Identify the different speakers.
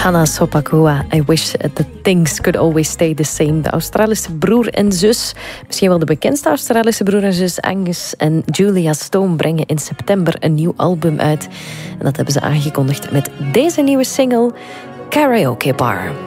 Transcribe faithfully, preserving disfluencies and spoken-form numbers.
Speaker 1: Hannah Sopakua, I wish that things could always stay the same. De Australische broer en zus, misschien wel de bekendste Australische broer en zus, Angus en Julia Stone, brengen in september een nieuw album uit. En dat hebben ze aangekondigd met deze nieuwe single, Karaoke Bar.